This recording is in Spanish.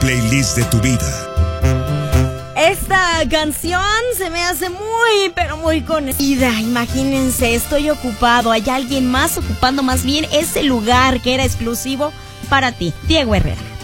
playlist de tu vida. Esta canción se me hace muy, pero muy conocida. Imagínense, estoy ocupado. Hay alguien más ocupando más bien ese lugar que era exclusivo para ti. Diego Herrera.